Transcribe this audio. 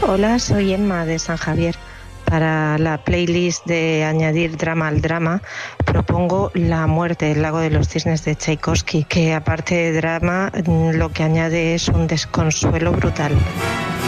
Hola, soy Emma de San Javier. Para la playlist de añadir drama al drama, propongo La muerte del lago de los cisnes de Tchaikovsky, que aparte de drama, lo que añade es un desconsuelo brutal.